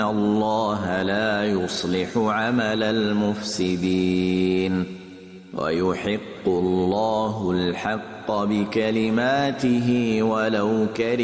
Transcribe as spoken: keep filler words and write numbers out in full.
الله لا يصلح عمل المفسدين ويحق الله الحق بكلماته ولو كره